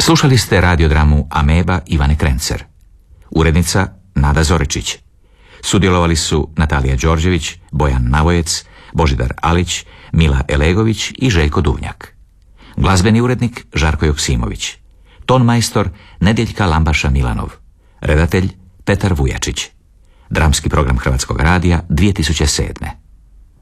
Slušali ste radiodramu Ameba Ivane Krencer. Urednica Nada Zorečić. Sudjelovali su Natalija Đorđević, Bojan Navojec, Božidar Alić, Mila Elegović i Željko Duvnjak. Glazbeni urednik Žarko Joksimović. Tonmajstor Nedjeljka Lambaša Milanov. Redatelj Petar Vujačić. Dramski program Hrvatskog radija 2007.